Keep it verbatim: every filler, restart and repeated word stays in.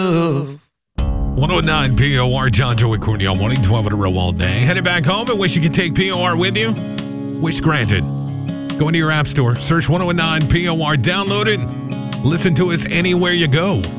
one oh nine P O R, John Joey Cornell, morning, twelve in a row all day. Headed back home and wish you could take P O R with you? Wish granted. Go into your app store, search one oh nine P O R, download it, listen to us anywhere you go.